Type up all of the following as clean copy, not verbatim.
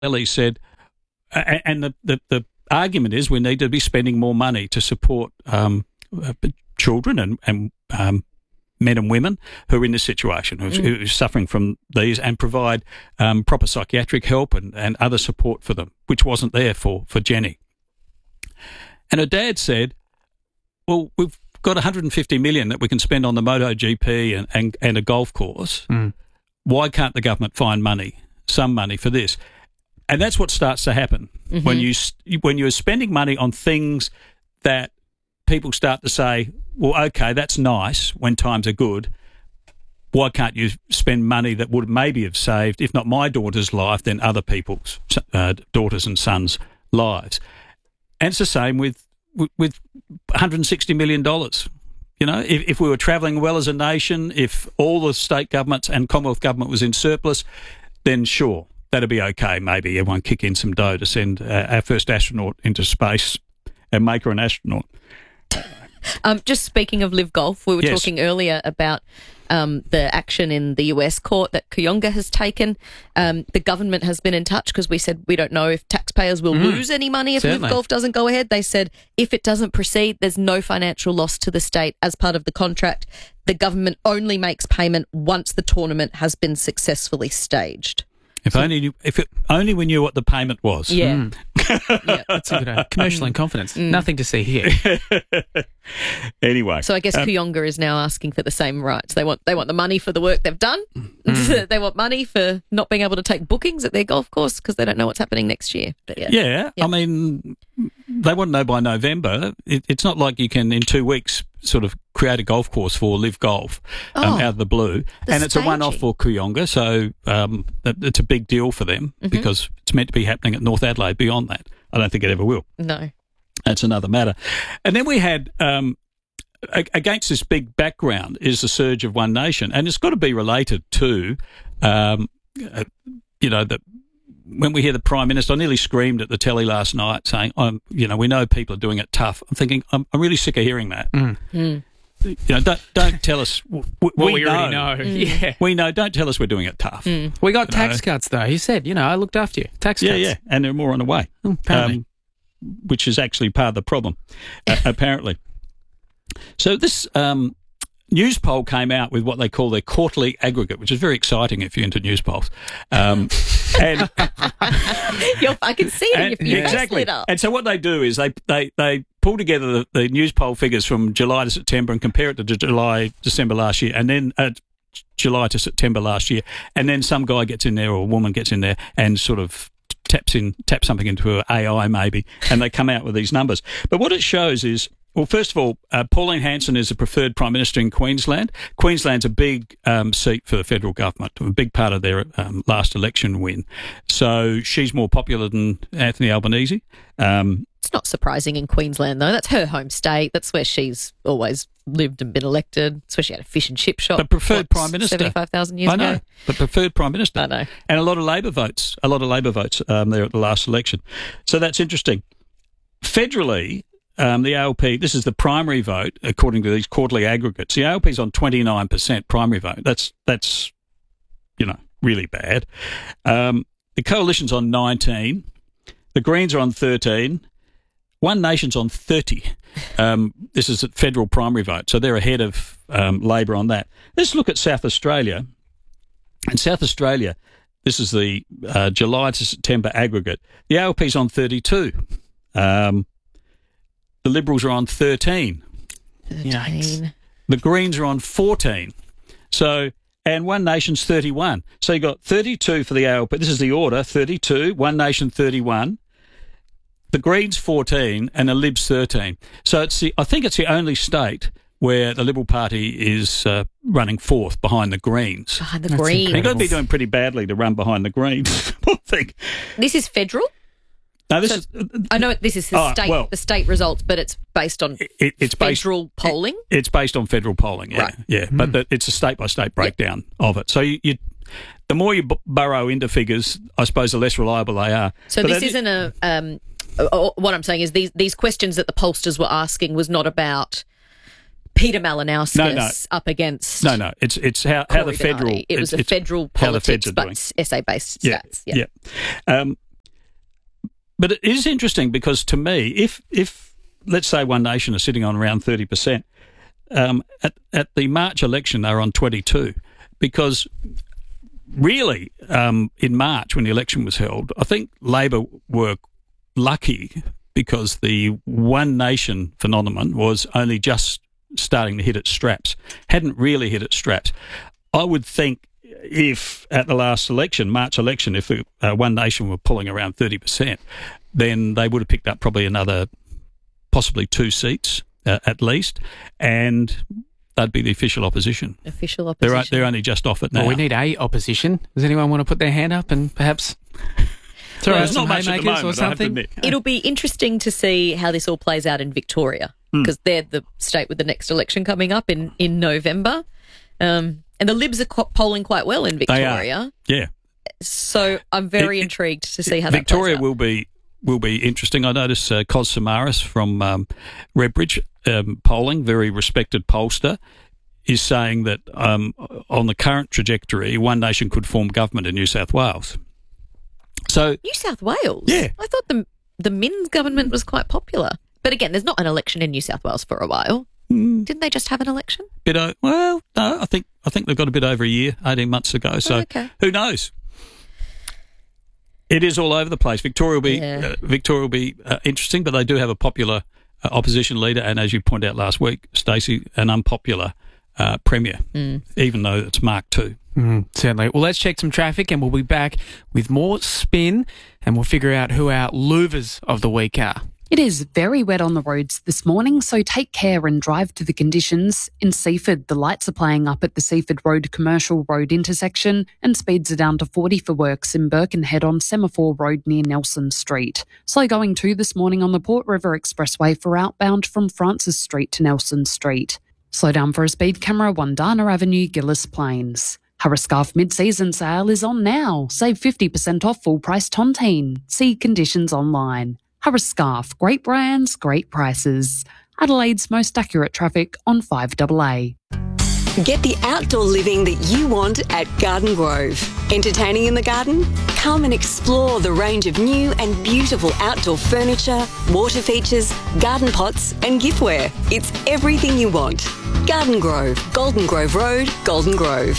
Ellie said, and the argument is we need to be spending more money to support children and men and women who are in this situation, who are suffering from these, and provide proper psychiatric help and other support for them, which wasn't there for Jenny. And her dad said, well, we've got 150 million that we can spend on the MotoGP and a golf course. Why can't the government find some money for this? And that's what starts to happen when you're spending money on things that people start to say, well, okay, that's nice when times are good. Why can't you spend money that would maybe have saved, if not my daughter's life, then other people's daughters and sons' lives? And it's the same with $160 million. You know, if we were travelling well as a nation, if all the state governments and Commonwealth government was in surplus, then sure, that'd be okay. Maybe everyone kick in some dough to send our first astronaut into space and make her an astronaut. Just speaking of Live Golf, we were talking earlier about the action in the US court that Kooyonga has taken. The government has been in touch because we said we don't know if taxpayers will lose any money if Live Golf doesn't go ahead. They said if it doesn't proceed, there's no financial loss to the state as part of the contract. The government only makes payment once the tournament has been successfully staged. If only we knew what the payment was. Yeah. Yeah, that's a good idea. Commercial in confidence. Nothing to see here. Anyway. So I guess Kooyonga is now asking for the same rights. They want the money for the work they've done. They want money for not being able to take bookings at their golf course because they don't know what's happening next year. But yeah. I mean, they want to know by November. It's not like you can, in 2 weeks, sort of create a golf course for Live Golf out of the blue. And it's a one-off for Kooyonga, so it's a big deal for them because it's meant to be happening at North Adelaide. Beyond that, I don't think it ever will. No. That's another matter. And then we had, against this big background, is the surge of One Nation. And it's got to be related to, that when we hear the Prime Minister, I nearly screamed at the telly last night saying, we know people are doing it tough. I'm thinking, I'm really sick of hearing that. Don't tell us. We already know. Yeah. We know. Don't tell us we're doing it tough. We got tax cuts, though. He said, I looked after you. Tax cuts. Yeah, and there are more on the way. Apparently. Which is actually part of the problem, apparently. So this news poll came out with what they call their quarterly aggregate, which is very exciting if you're into news polls. And I can see it in your face exactly. lit up. And so what they do is they pull together the news poll figures from July to September and compare it to July, December last year, and then July to September last year, and then some guy gets in there or a woman gets in there and sort of tap something into her AI maybe, and they come out with these numbers. But what it shows is, well, first of all, Pauline Hanson is the preferred Prime Minister in Queensland. Queensland's a big seat for the federal government, a big part of their last election win. So she's more popular than Anthony Albanese. It's not surprising in Queensland, though. That's her home state. That's where she's always lived and been elected. That's where she had a fish and chip shop. But preferred Prime Minister. 75,000 years ago. I know, but preferred Prime Minister. I know. And a lot of Labor votes there at the last election. So that's interesting. Federally, the ALP, this is the primary vote, according to these quarterly aggregates. The ALP's on 29% primary vote. That's really bad. The Coalition's on 19. The Greens are on 13. One Nation's on 30. This is a federal primary vote, so they're ahead of Labor on that. Let's look at South Australia. In South Australia, this is the July to September aggregate. The ALP's on 32. The Liberals are on 13. Yikes. The Greens are on 14. And One Nation's 31. So you got 32 for the ALP. This is the order, 32, One Nation 31. The Greens 14 and the Libs 13. So I think it's the only state where the Liberal Party is running fourth behind the Greens. Behind the Greens. They've got to be doing pretty badly to run behind the Greens, I think. This is federal? No, I know this is the state results, but it's based on federal polling? It's based on federal polling, yeah. Right. Yeah, but it's a state-by-state breakdown of it. So the more you burrow into figures, I suppose the less reliable they are. So this isn't a... what I'm saying is these questions that the pollsters were asking was not about Peter Malinauskas up against... No, it's how the federal... It was a federal politics, but essay-based stats. Yeah. But it is interesting because to me, if let's say One Nation are sitting on around 30%, at the March election they were on 22%, because really in March when the election was held, I think Labor were lucky because the One Nation phenomenon was only just starting to hit its straps, hadn't really hit its straps. I would think if at the last election, March election, if One Nation were pulling around 30%, then they would have picked up probably another, possibly 2 seats at least, and they'd be the official opposition. Official opposition. They're only just off it now. Well, we need a opposition. Does anyone want to put their hand up and perhaps... There's not much at the moment, or something. It'll be interesting to see how this all plays out in Victoria, because they're the state with the next election coming up in November. And the Libs are polling quite well in Victoria. They are. Yeah. So I'm very intrigued to see how Victoria that plays out. will be interesting. I noticed Cos Samaras from Redbridge polling, very respected pollster, is saying that on the current trajectory, One Nation could form government in New South Wales. So New South Wales? Yeah. I thought the Minns government was quite popular. But again, there's not an election in New South Wales for a while. Didn't they just have an election? Well, no, I think they've got a bit over a year, 18 months ago. So Who knows? It is all over the place. Victoria will be interesting, but they do have a popular opposition leader, and as you pointed out last week, Stacey, an unpopular premier, even though it's Mark II. Certainly. Well, let's check some traffic and we'll be back with more spin and we'll figure out who our louvers of the week are. It is very wet on the roads this morning, so take care and drive to the conditions. In Seaford, the lights are playing up at the Seaford Road Commercial Road intersection and speeds are down to 40 for works in Birkenhead on Semaphore Road near Nelson Street. Slow going too this morning on the Port River Expressway for outbound from Francis Street to Nelson Street. Slow down for a speed camera, Wandana Avenue, Gillis Plains. Harriscarf mid-season sale is on now. Save 50% off full-price tontine. See conditions online. Harriscarf, great brands, great prices. Adelaide's most accurate traffic on 5AA. Get the outdoor living that you want at Garden Grove. Entertaining in the garden? Come and explore the range of new and beautiful outdoor furniture, water features, garden pots and giftware. It's everything you want. Garden Grove, Golden Grove Road, Golden Grove.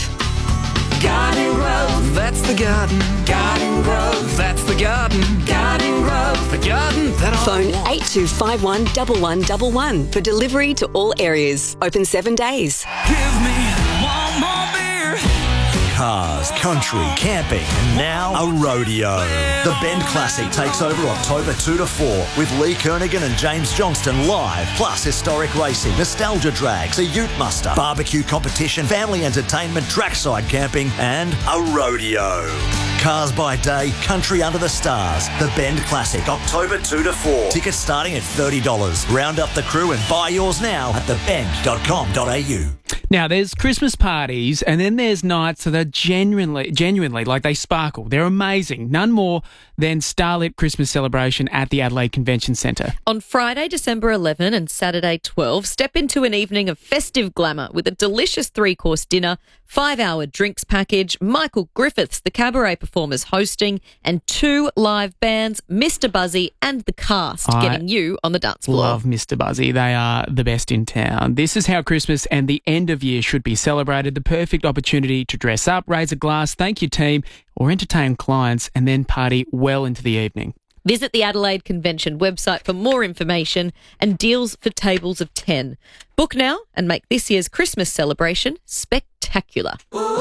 Garden Grove, that's the garden. Garden Grove, that's the garden. Garden Grove, the garden that I Phone want. 8251 1111 for delivery to all areas. Open 7 days. Give me one more beer. Cars, country, camping, and now a rodeo. The Bend Classic takes over October 2 to 4 with Lee Kernaghan and James Johnston live, plus historic racing, nostalgia drags, a ute muster, barbecue competition, family entertainment, trackside camping, and a rodeo. Cars by day, country under the stars. The Bend Classic, October 2 to 4. Tickets starting at $30. Round up the crew and buy yours now at thebend.com.au. Now, there's Christmas parties and then there's nights that are genuinely, like they sparkle. They're amazing. None more than Starlit Christmas Celebration at the Adelaide Convention Centre. On Friday, December 11 and Saturday 12, step into an evening of festive glamour with a delicious 3-course dinner, 5-hour drinks package, Michael Griffiths, the cabaret performers hosting, and 2 live bands, Mr. Buzzy and The Cast, getting you on the dance floor. Love Mr. Buzzy. They are the best in town. This is how Christmas and the end of year should be celebrated. The perfect opportunity to dress up, raise a glass, thank your team, or entertain clients, and then party well into the evening. Visit the Adelaide Convention website for more information and deals for tables of 10. Book now and make this year's Christmas celebration spectacular.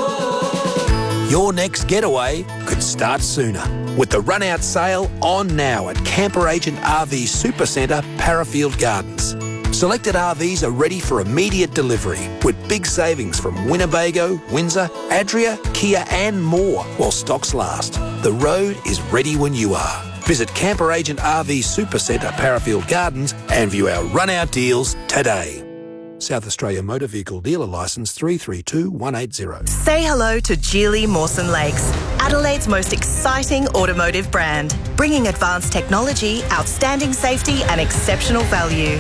Your next getaway could start sooner with the run-out sale on now at Camper Agent RV Supercentre, Parafield Gardens. Selected RVs are ready for immediate delivery with big savings from Winnebago, Windsor, Adria, Kia and more while stocks last. The road is ready when you are. Visit Camper Agent RV Supercentre, Parafield Gardens and view our run-out deals today. South Australia Motor Vehicle Dealer Licence 332180. Say hello to Geely Mawson Lakes, Adelaide's most exciting automotive brand, bringing advanced technology, outstanding safety and exceptional value.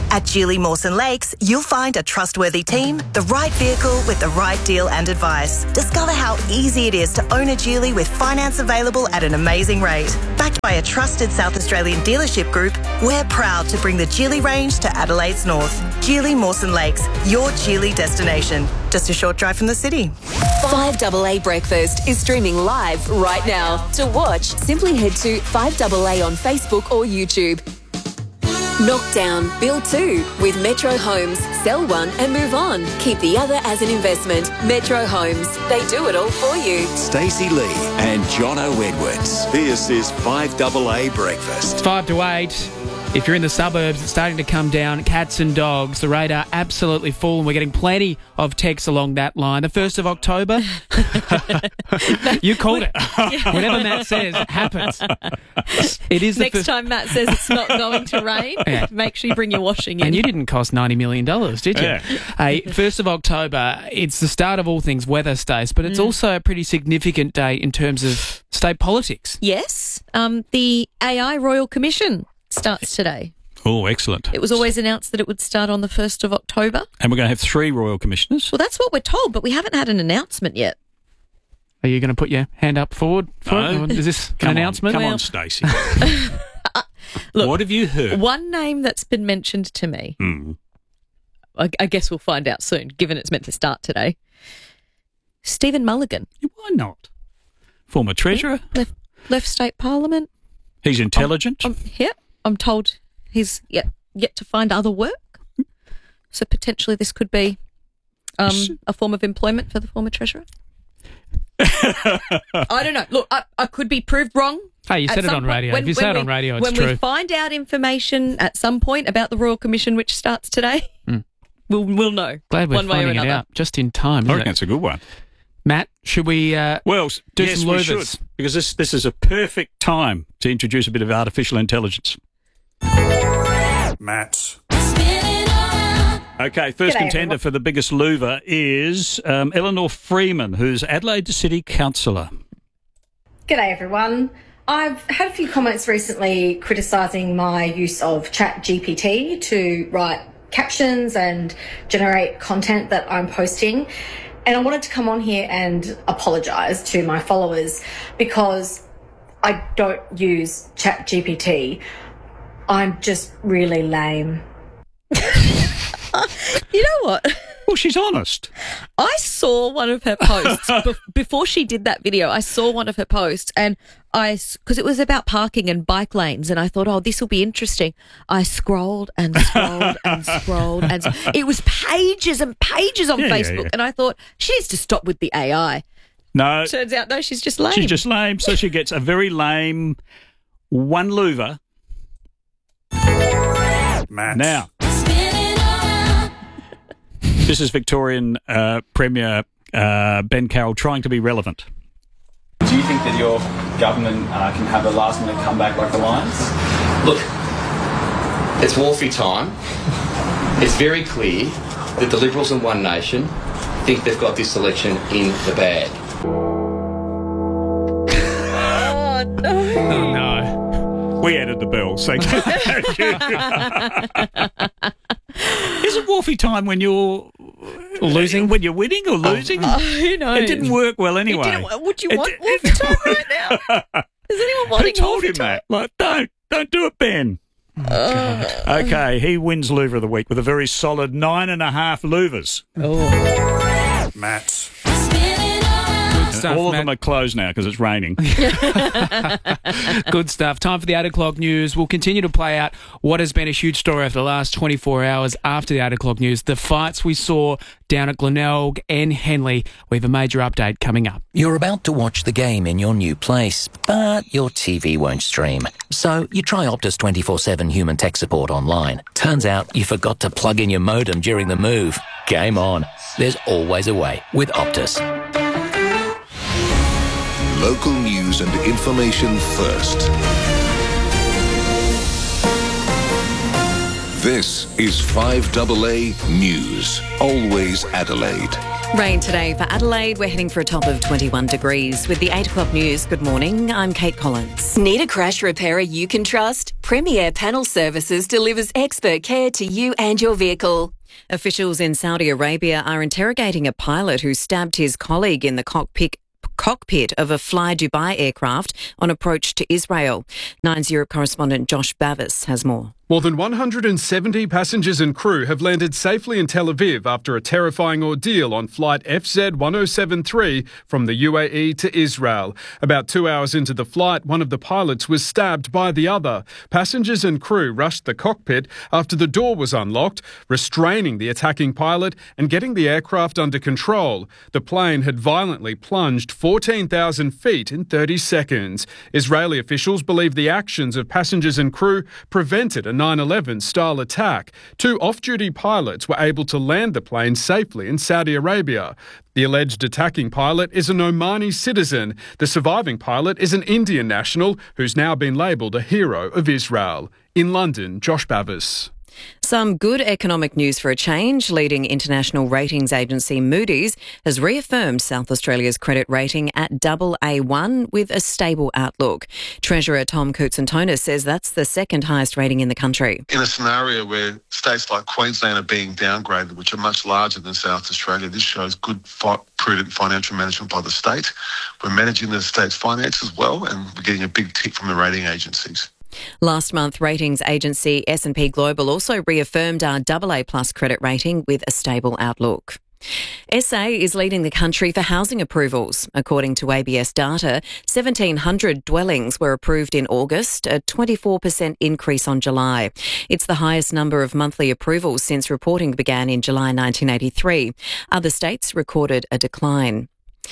At Geely Mawson Lakes, you'll find a trustworthy team, the right vehicle with the right deal and advice. Discover how easy it is to own a Geely with finance available at an amazing rate. Backed by a trusted South Australian dealership group, we're proud to bring the Geely range to Adelaide's north. Geely Mawson Lakes, your Geely destination. Just a short drive from the city. 5AA Breakfast is streaming live right now. To watch, simply head to 5AA on Facebook or YouTube. Knock down, build two with Metro Homes. Sell one and move on. Keep the other as an investment. Metro Homes. They do it all for you. Stacey Lee and Jono Edwards. This is 5AA Breakfast. It's 5 to 8. If you're in the suburbs, it's starting to come down. Cats and dogs. The radar absolutely full, and we're getting plenty of texts along that line. The 1st of October. You called it. Whatever Matt says happens. It is Next time Matt says it's not going to rain, make sure you bring your washing in. And you didn't cost $90 million, did you? Yeah. 1st of October, it's the start of all things weather, Stace, but it's also a pretty significant day in terms of state politics. Yes. The AI Royal Commission starts today. Oh, excellent. It was always announced that it would start on the 1st of October. And we're going to have 3 Royal Commissioners. Well, that's what we're told, but we haven't had an announcement yet. Are you going to put your hand up forward for it? Is this an announcement? Come on, Stacey. Look, what have you heard? One name that's been mentioned to me, I guess we'll find out soon, given it's meant to start today. Stephen Mulligan. Why not? Former Treasurer. Left State Parliament. He's intelligent. I'm told he's yet to find other work. So potentially this could be a form of employment for the former Treasurer. I don't know. Look, I could be proved wrong. Hey, you said it on radio. If you say it on radio, it's true. When we find out information at some point about the Royal Commission, which starts today, we'll know. Glad we're one way or finding it another. out just in time. I reckon it's a good one. Matt, should we do yes, some we louvers? should, because this is a perfect time to introduce a bit of artificial intelligence. Matt. Okay, first contender for the biggest louver is Eleanor Freeman, who's Adelaide City Councillor. G'day everyone. I've had a few comments recently criticising my use of ChatGPT to write captions and generate content that I'm posting. And I wanted to come on here and apologise to my followers because I don't use ChatGPT. I'm just really lame. You know what? Well, she's honest. I saw one of her posts before she did that video. I saw one of her posts, and because it was about parking and bike lanes, and I thought, oh, this will be interesting. I scrolled and scrolled and scrolled, and it was pages and pages on Facebook, and I thought she needs to stop with the AI. No, turns out no, she's just lame. She's just lame, so she gets a very lame one louver. Matt. Now. This is Victorian Premier Ben Carroll trying to be relevant. Do you think that your government can have a last-minute comeback like the Lions? Look, it's Wolfie time. It's very clear that the Liberals and One Nation think they've got this election in the bag. Oh, no. Oh, no. We added the bell, so... Is it Wolfie time when you're losing? When you're winning or losing? Who knows? It didn't work well anyway. Would you want Wolfie time right now? Is anyone wanting Who told Wolfie him time? that? Like, don't do it, Ben. Okay, he wins Louver of the Week with a very solid 9.5 louvers. Oh. Matt. Stuff, all of Matt. them are closed now because it's raining. Good stuff. Time for the 8 o'clock news. We'll continue to play out what has been a huge story over the last 24 hours after the 8 o'clock news. The fights we saw down at Glenelg and Henley. We have a major update coming up. You're about to watch the game in your new place, but your TV won't stream. So you try Optus 24/7 human tech support online. Turns out you forgot to plug in your modem during the move. Game on. There's always a way with Optus. Local news and information first. This is 5AA News. Always Adelaide. Rain today for Adelaide. We're heading for a top of 21 degrees. With the 8 o'clock news, good morning. I'm Kate Collins. Need a crash repairer you can trust? Premier Panel Services delivers expert care to you and your vehicle. Officials in Saudi Arabia are interrogating a pilot who stabbed his colleague in the cockpit of a Fly Dubai aircraft on approach to Israel. Nine's Europe correspondent Josh Bavis has more. More than 170 passengers and crew have landed safely in Tel Aviv after a terrifying ordeal on flight FZ1073 from the UAE to Israel. About 2 hours into the flight, one of the pilots was stabbed by the other. Passengers and crew rushed the cockpit after the door was unlocked, restraining the attacking pilot and getting the aircraft under control. The plane had violently plunged 14,000 feet in 30 seconds. Israeli officials believe the actions of passengers and crew prevented a 9/11 style attack. 2 off-duty pilots were able to land the plane safely in Saudi Arabia. The alleged attacking pilot is an Omani citizen. The surviving pilot is an Indian national who's now been labelled a hero of Israel. In London, Josh Bavis. Some good economic news for a change. Leading international ratings agency Moody's has reaffirmed South Australia's credit rating at AA1 with a stable outlook. Treasurer Tom Koutsantonis says that's the second highest rating in the country. In a scenario where states like Queensland are being downgraded, which are much larger than South Australia, this shows good, prudent financial management by the state. We're managing the state's finances well, and we're getting a big tick from the rating agencies. Last month, ratings agency S&P Global also reaffirmed our AA+ credit rating with a stable outlook. SA is leading the country for housing approvals. According to ABS data, 1,700 dwellings were approved in August, a 24% increase on July. It's the highest number of monthly approvals since reporting began in July 1983. Other states recorded a decline.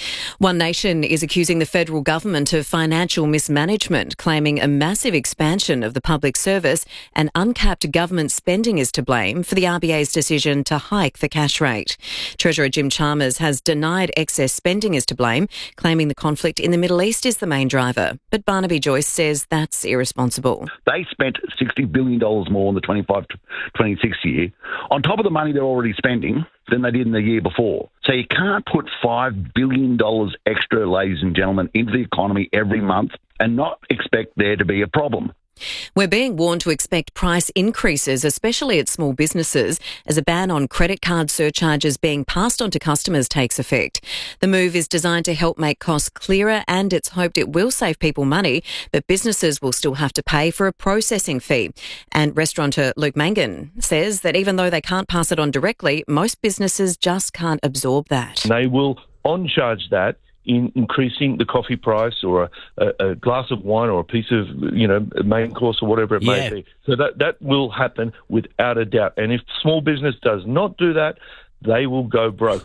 One Nation is accusing the federal government of financial mismanagement, claiming a massive expansion of the public service and uncapped government spending is to blame for the RBA's decision to hike the cash rate. Treasurer Jim Chalmers has denied excess spending is to blame, claiming the conflict in the Middle East is the main driver. But Barnaby Joyce says that's irresponsible. They spent $60 billion more in the 25-26 year, on top of the money they're already spending, than they did in the year before. So you can't put $5 billion extra, ladies and gentlemen, into the economy every month and not expect there to be a problem. We're being warned to expect price increases, especially at small businesses, as a ban on credit card surcharges being passed on to customers takes effect. The move is designed to help make costs clearer, and it's hoped it will save people money, but businesses will still have to pay for a processing fee. And restaurateur Luke Mangan says that even though they can't pass it on directly, most businesses just can't absorb that. They will on-charge that in increasing the coffee price or a glass of wine or a piece of, main course or whatever it may be. So that will happen without a doubt. And if small business does not do that, they will go broke.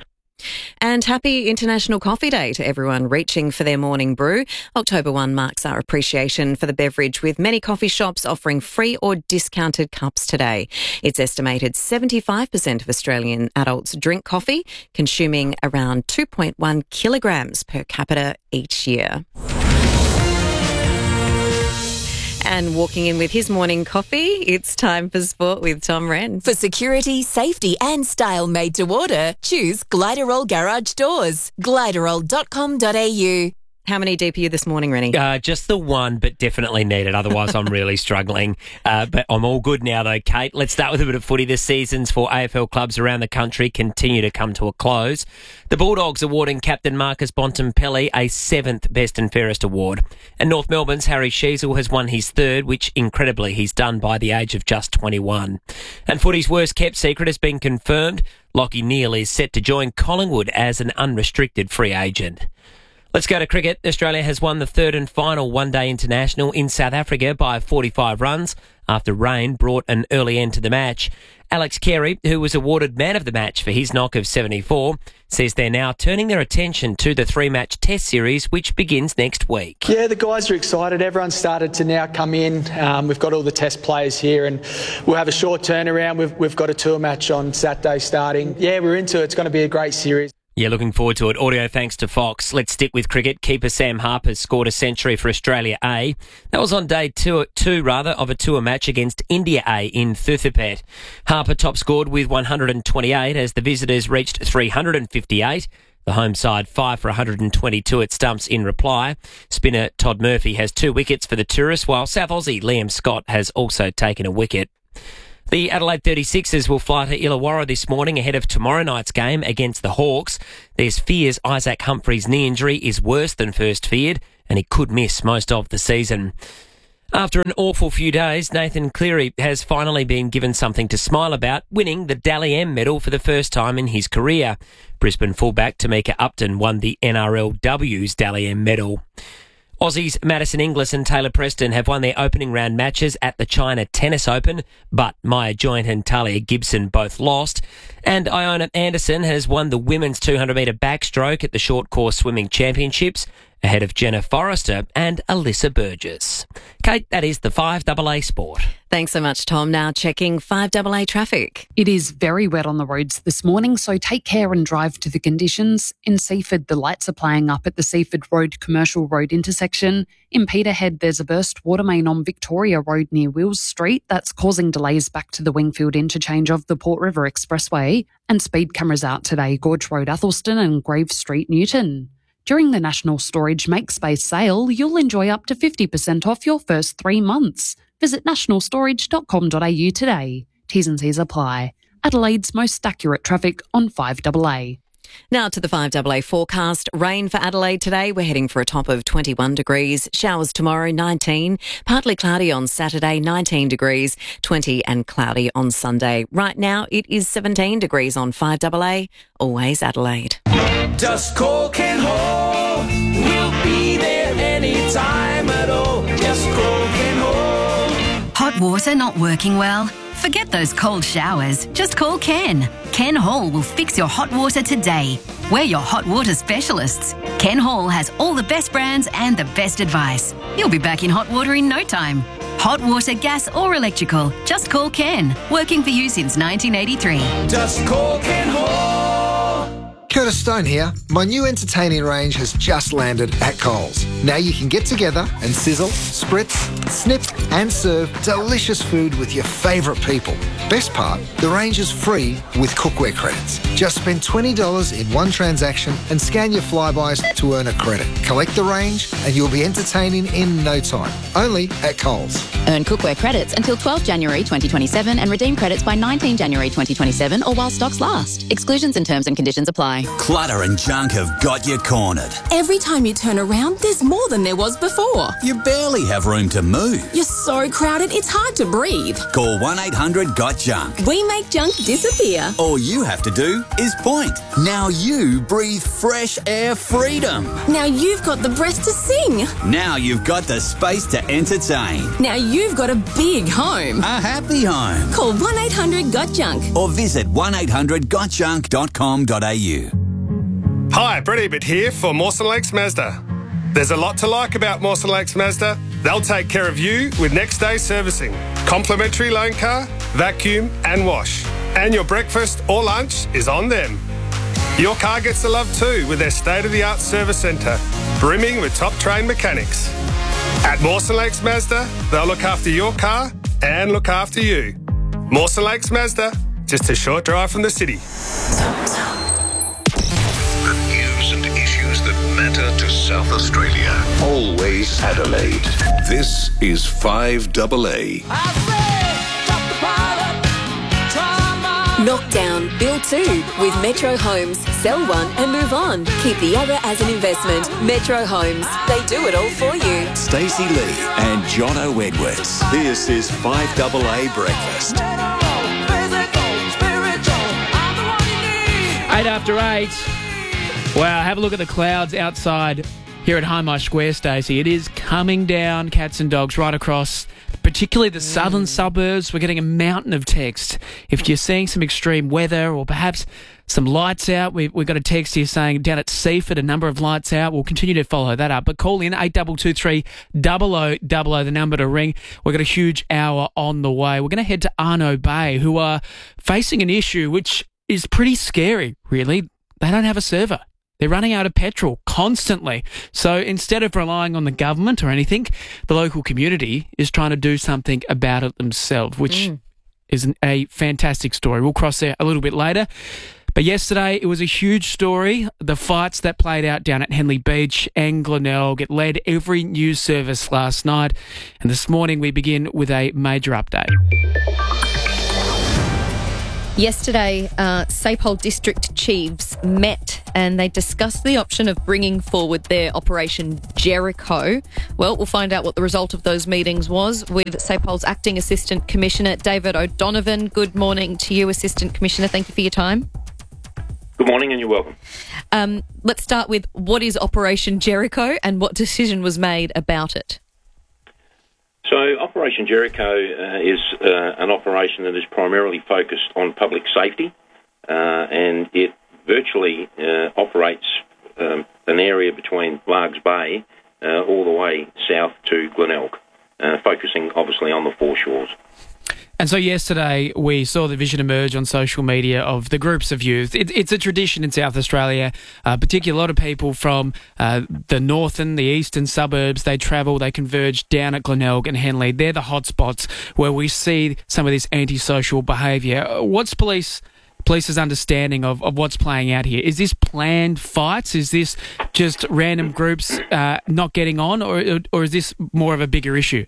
And happy International Coffee Day to everyone reaching for their morning brew. October 1 marks our appreciation for the beverage, with many coffee shops offering free or discounted cups today. It's estimated 75% of Australian adults drink coffee, consuming around 2.1 kilograms per capita each year. And walking in with his morning coffee, it's time for sport with Tom Wren. For security, safety and style made to order, choose Gliderol Garage Doors. Gliderol.com.au. How many deep are you this morning, Rennie? Just the one, but definitely needed. Otherwise, I'm really struggling. But I'm all good now, though, Kate. Let's start with a bit of footy. The seasons for AFL clubs around the country continue to come to a close. The Bulldogs awarding captain Marcus Bontempelli a 7th Best and Fairest award. And North Melbourne's Harry Sheezel has won his 3rd, which, incredibly, he's done by the age of just 21. And footy's worst-kept secret has been confirmed. Lachie Neale is set to join Collingwood as an unrestricted free agent. Let's go to cricket. Australia has won the 3rd and final one-day international in South Africa by 45 runs after rain brought an early end to the match. Alex Carey, who was awarded man of the match for his knock of 74, says they're now turning their attention to the 3-match test series, which begins next week. Yeah, the guys are excited. Everyone's started to now come in. We've got all the test players here, and we'll have a short turnaround. We've got a tour match on Saturday starting. Yeah, we're into it. It's going to be a great series. Yeah, looking forward to it. Audio thanks to Fox. Let's stick with cricket. Keeper Sam Harper scored a century for Australia A. That was on day two of a tour match against India A in Thuthapet. Harper top scored with 128 as the visitors reached 358. The home side 5 for 122 at stumps in reply. Spinner Todd Murphy has 2 wickets for the tourists, while South Aussie Liam Scott has also taken a wicket. The Adelaide 36ers will fly to Illawarra this morning ahead of tomorrow night's game against the Hawks. There's fears Isaac Humphrey's knee injury is worse than first feared, and he could miss most of the season. After an awful few days, Nathan Cleary has finally been given something to smile about, winning the Dally M medal for the first time in his career. Brisbane fullback Tamika Upton won the NRLW's Dally M medal. Aussies Madison Inglis and Taylor Preston have won their opening round matches at the China Tennis Open, but Maya Joint and Talia Gibson both lost. And Iona Anderson has won the women's 200-metre backstroke at the Short Course Swimming Championships, ahead of Jenna Forrester and Alyssa Burgess. Kate, that is the 5AA Sport. Thanks so much, Tom. Now checking 5AA traffic. It is very wet on the roads this morning, so take care and drive to the conditions. In Seaford, the lights are playing up at the Seaford Road Commercial Road intersection. In Peterhead, there's a burst water main on Victoria Road near Wills Street. That's causing delays back to the Wingfield interchange of the Port River Expressway. And speed cameras out today, Gorge Road Athelston and Grave Street Newton. During the National Storage Make Space sale, you'll enjoy up to 50% off your first 3 months. Visit nationalstorage.com.au today. T's and C's apply. Adelaide's most accurate traffic on 5AA. Now to the 5AA forecast. Rain for Adelaide today. We're heading for a top of 21 degrees. Showers tomorrow, 19. Partly cloudy on Saturday, 19 degrees. 20 and cloudy on Sunday. Right now, it is 17 degrees on 5AA. Always Adelaide. Just call Ken Hall. We'll be there anytime at all. Just call Ken Hall. Hot water not working well? Forget those cold showers. Just call Ken. Ken Hall will fix your hot water today. We're your hot water specialists. Ken Hall has all the best brands and the best advice. You'll be back in hot water in no time. Hot water, gas or electrical. Just call Ken. Working for you since 1983. Just call Ken Hall. Curtis Stone here. My new entertaining range has just landed at Coles. Now you can get together and sizzle, spritz, snip and serve delicious food with your favourite people. Best part, the range is free with cookware credits. Just spend $20 in one transaction and scan your Flybys to earn a credit. Collect the range and you'll be entertaining in no time. Only at Coles. Earn cookware credits until 12 January 2027 and redeem credits by 19 January 2027 or while stocks last. Exclusions and terms and conditions apply. Clutter and junk have got you cornered. Every time you turn around, there's more than there was before. You barely have room to move. You're so crowded, it's hard to breathe. Call 1-800-GOT-JUNK. We make junk disappear. All you have to do is point. Now you breathe fresh air freedom. Now you've got the breath to sing. Now you've got the space to entertain. Now you've got a big home. A happy home. Call 1-800-GOT-JUNK. Or visit 1800gotjunk.com.au. Hi, Brett Ebert here for Mawson Lakes Mazda. There's a lot to like about Mawson Lakes Mazda. They'll take care of you with next day servicing, complimentary loan car, vacuum and wash. And your breakfast or lunch is on them. Your car gets the love too with their state-of-the-art service centre, brimming with top-trained mechanics. At Mawson Lakes Mazda, they'll look after your car and look after you. Mawson Lakes Mazda, just a short drive from the city. That matter to South Australia. Always Adelaide. This is 5AA. Knock down, build two with Metro Homes. Sell one and move on. Keep the other as an investment. Metro Homes. They do it all for you. Stacey Lee and Jono Edwards. This is 5AA Breakfast. 8 after 8. Wow, have a look at the clouds outside here at Hindmarsh Square, Stacey. It is coming down, cats and dogs, right across, particularly the southern suburbs. We're getting a mountain of text. If you're seeing some extreme weather or perhaps some lights out, we've got a text here saying down at Seaford, a number of lights out. We'll continue to follow that up. But call in 8223 0000, the number to ring. We've got a huge hour on the way. We're going to head to Arno Bay, who are facing an issue which is pretty scary, really. they don't have a server. They're running out of petrol constantly. So instead of relying on the government or anything, the local community is trying to do something about it themselves, which is a fantastic story. We'll cross there a little bit later. But yesterday, it was a huge story. The fights that played out down at Henley Beach and Glenelg, it led every news service last night. And this morning, we begin with a major update. Yesterday, Sapole District Chiefs met and they discussed the option of bringing forward their Operation Jericho. Well, we'll find out what the result of those meetings was with Sapole's Acting Assistant Commissioner, David O'Donovan. Good morning to you, Assistant Commissioner. Thank you for your time. Good morning and you're welcome. Let's start with what is Operation Jericho and what decision was made about it? So Operation Jericho is an operation that is primarily focused on public safety and it virtually operates an area between Largs Bay all the way south to Glenelg, focusing obviously on the foreshores. And so yesterday we saw the vision emerge on social media of the groups of youth. It's a tradition in South Australia, particularly a lot of people from the northern, the eastern suburbs, they travel, they converge down at Glenelg and Henley. They're the hotspots where we see some of this antisocial behaviour. What's police's understanding of what's playing out here? Is this planned fights? Is this just random groups not getting on, or is this more of a bigger issue?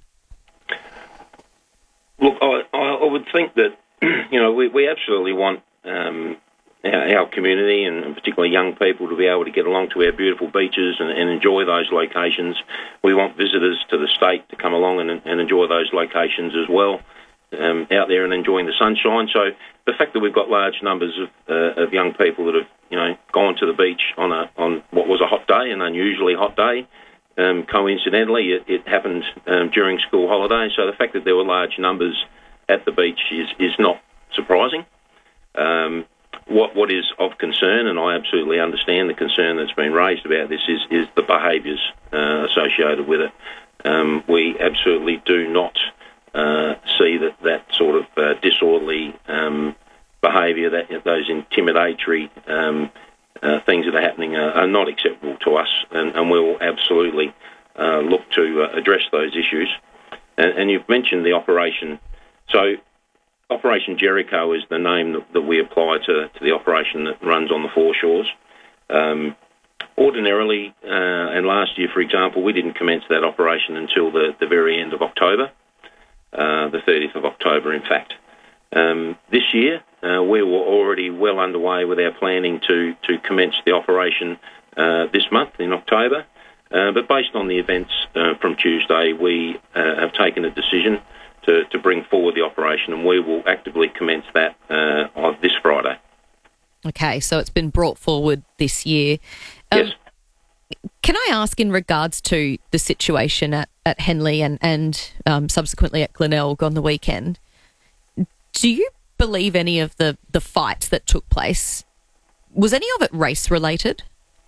Look, I would think that, we absolutely want our community and particularly young people to be able to get along to our beautiful beaches and enjoy those locations. We want visitors to the state to come along and enjoy those locations as well, out there and enjoying the sunshine. So the fact that we've got large numbers of young people that have, gone to the beach on what was a hot day, an unusually hot day, coincidentally, it happened during school holidays, so the fact that there were large numbers at the beach is not surprising. What is of concern, and I absolutely understand the concern that's been raised about this, is the behaviours associated with it. We absolutely do not see that sort of disorderly behaviour, those intimidatory things that are happening are not acceptable to us, and we'll absolutely look to address those issues. And you've mentioned the operation. So Operation Jericho is the name that we apply to the operation that runs on the foreshores. Ordinarily, and last year, for example, we didn't commence that operation until the very end of October, the 30th of October, in fact. This year, we were already well underway with our planning to commence the operation this month in October. But based on the events from Tuesday, we have taken a decision to bring forward the operation, and we will actively commence that on this Friday. Okay, so it's been brought forward this year. Yes. Can I ask, in regards to the situation at Henley and subsequently at Glenelg on the weekend, do you believe any of the fights that took place, was any of it race-related?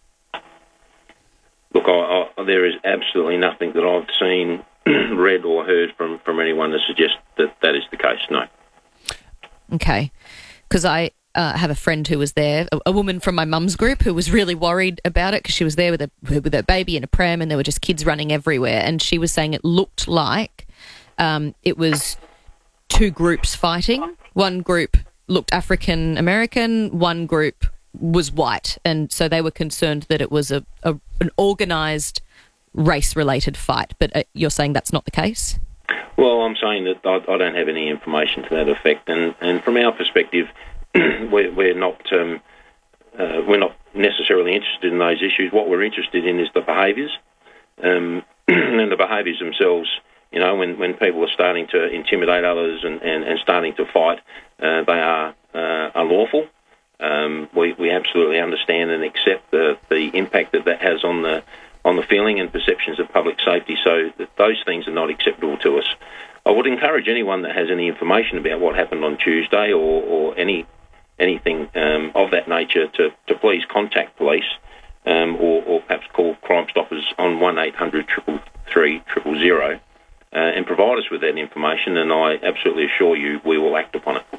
Look, there is absolutely nothing that I've seen, read or heard from anyone to suggest that is the case, no. Okay, because I have a friend who was there, a woman from my mum's group, who was really worried about it because she was there with her baby in a pram and there were just kids running everywhere, and she was saying it looked like it was two groups fighting. One group looked African American, one group was white, and so they were concerned that it was an organised race-related fight. But you're saying that's not the case? Well, I'm saying that I don't have any information to that effect, and from our perspective, we're not necessarily interested in those issues. What we're interested in is the behaviours, and the behaviours themselves. When people are starting to intimidate others and starting to fight, they are unlawful. We absolutely understand and accept the impact that has on the feeling and perceptions of public safety. So those things are not acceptable to us. I would encourage anyone that has any information about what happened on Tuesday or anything of that nature to please contact police or perhaps call Crime Stoppers on 1800 333 000 and provide us with that information, and I absolutely assure you we will act upon it.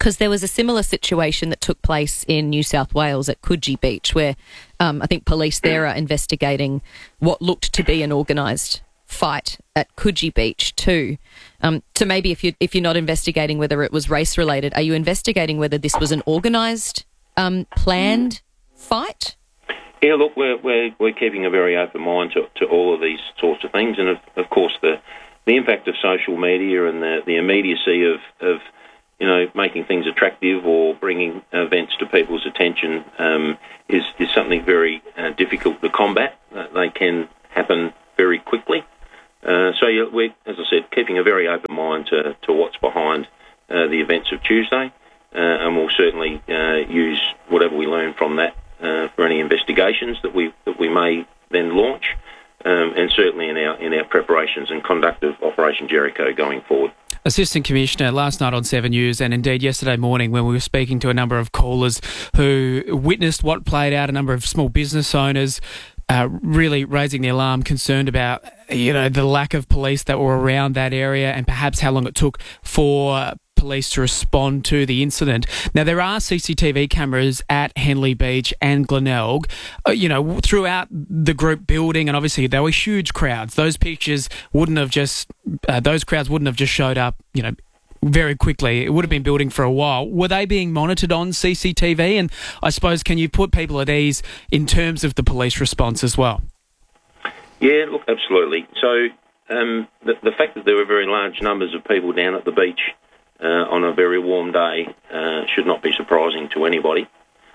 Because there was a similar situation that took place in New South Wales at Coogee Beach, where I think police there are investigating what looked to be an organised fight at Coogee Beach too. So maybe if you're not investigating whether it was race related, are you investigating whether this was an organised, planned fight? Yeah, look, we're keeping a very open mind to all of these sorts of things, and of course the impact of social media and the immediacy of making things attractive or bringing events to people's attention is something very difficult to combat. They can happen very quickly. We're, as I said, keeping a very open mind to what's behind the events of Tuesday, and we'll certainly use whatever we learn from that for any investigations that we may then launch, and certainly in our preparations and conduct of Operation Jericho going forward. Assistant Commissioner, last night on 7 News and indeed yesterday morning when we were speaking to a number of callers who witnessed what played out, a number of small business owners really raising the alarm, concerned about the lack of police that were around that area and perhaps how long it took for police to respond to the incident. Now, there are CCTV cameras at Henley Beach and Glenelg, throughout the group building, and obviously there were huge crowds. Those pictures those crowds wouldn't have just showed up, very quickly. It would have been building for a while. Were they being monitored on CCTV? And I suppose, can you put people at ease in terms of the police response as well? Yeah, look, absolutely. So the fact that there were very large numbers of people down at the beach on a very warm day should not be surprising to anybody.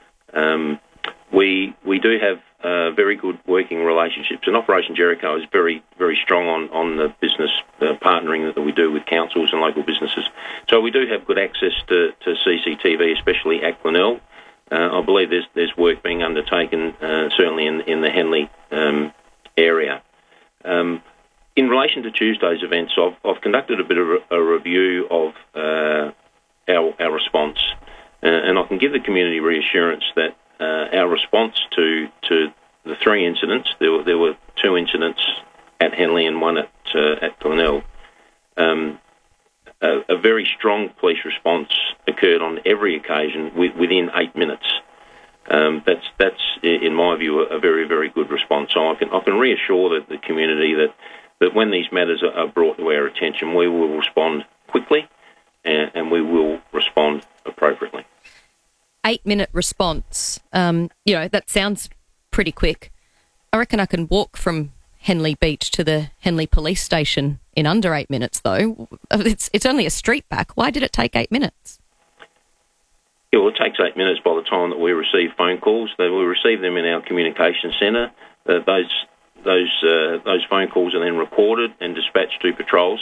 We do have very good working relationships, and Operation Jericho is very, very strong on the business partnering that we do with councils and local businesses. So we do have good access to CCTV, especially at Glenelg. I believe there's work being undertaken, certainly in the Henley area. In relation to Tuesday's events, I've conducted a bit of a review of our response, and I can give the community reassurance that our response to the three incidents, there were two incidents at Henley and one at Glenelg. A very strong police response occurred on every occasion within 8 minutes. That's in my view a very, very good response. So I can reassure the community that when these matters are brought to our attention, we will respond quickly and we will respond appropriately. 8-minute response, that sounds pretty quick. I reckon I can walk from Henley Beach to the Henley Police Station in under 8 minutes, though. It's only a street back. Why did it take 8 minutes? Yeah, well, it takes 8 minutes by the time that we receive phone calls. We receive them in our communication centre. Those phone calls are then recorded and dispatched to patrols.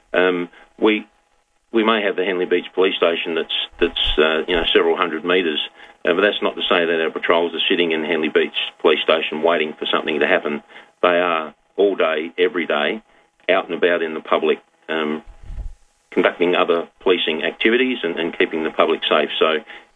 We may have the Henley Beach Police Station that's several hundred metres, but that's not to say that our patrols are sitting in Henley Beach Police Station waiting for something to happen. They are all day, every day, out and about in the public, conducting other policing activities and keeping the public safe. So,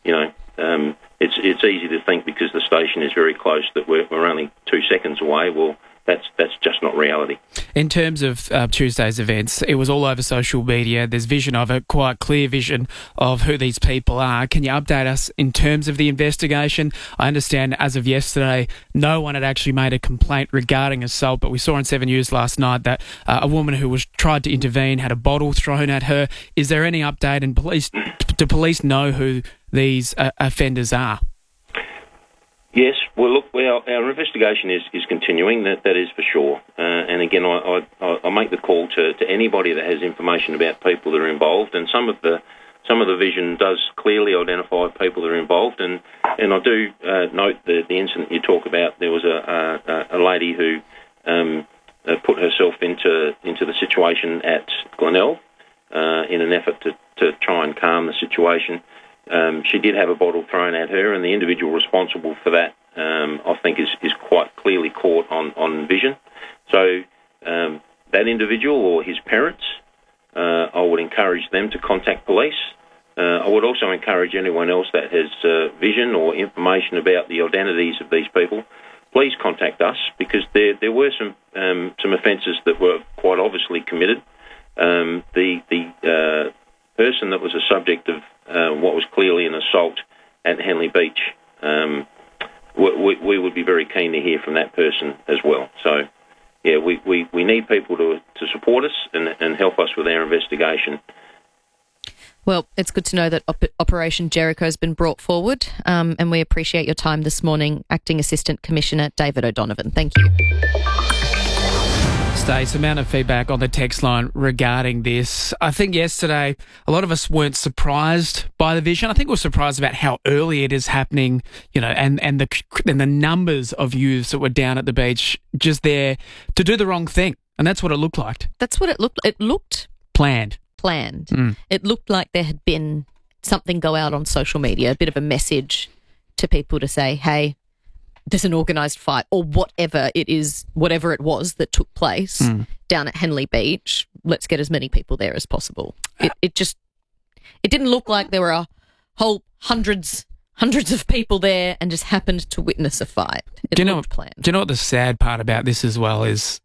it's easy to think because the station is very close that we're only 2 seconds away. Well, that's just not reality. In terms of Tuesday's events, it was all over social media. There's vision of it, quite clear vision of who these people are. Can you update us in terms of the investigation? I understand as of yesterday, no one had actually made a complaint regarding assault, but we saw on 7 News last night that a woman who was tried to intervene had a bottle thrown at her. Is there any update, and do police know who these offenders are? Yes, well, look, our investigation is continuing. That is for sure. And again, I make the call to anybody that has information about people that are involved. And some of the vision does clearly identify people that are involved. And I do note the incident you talk about. There was a lady who put herself into the situation at Glenelg in an effort to try and calm the situation. She did have a bottle thrown at her, and the individual responsible for that, I think, is quite clearly caught on vision. So that individual or his parents, I would encourage them to contact police. I would also encourage anyone else that has vision or information about the identities of these people, please contact us, because there were some offences that were quite obviously committed. The person that was a subject of what was clearly an assault at Henley Beach, we would be very keen to hear from that person as well. So, yeah, we need people to support us and help us with our investigation. Well, it's good to know that Operation Jericho has been brought forward, and we appreciate your time this morning, Acting Assistant Commissioner David O'Donovan. Thank you. Stace, amount of feedback on the text line regarding this. I think yesterday a lot of us weren't surprised by the vision. I think we were surprised about how early it is happening, and the numbers of youths that were down at the beach just there to do the wrong thing. And that's what it looked like. That's what it looked. It looked planned. It looked like there had been something go out on social media, a bit of a message to people to say, hey, there's an organised fight, or whatever it was that took place down at Henley Beach. Let's get as many people there as possible. It didn't look like there were a whole hundreds of people there and just happened to witness a fight. It looked planned. Do you know what the sad part about this as well is,